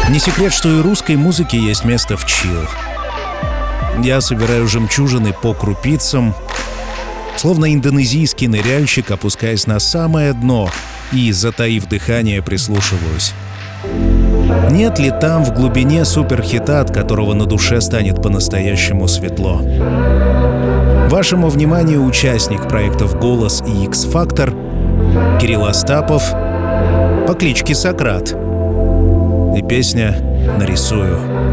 Не секрет, что и русской музыке есть место в чил. Я собираю жемчужины по крупицам, словно индонезийский ныряльщик, опускаясь на самое дно и, затаив дыхание, прислушиваюсь. Нет ли там в глубине суперхита, от которого на душе станет по-настоящему светло? Вашему вниманию участник проектов «Голос» и «X-Factor» Кирилл Остапов по кличке Сократ и песня «Нарисую».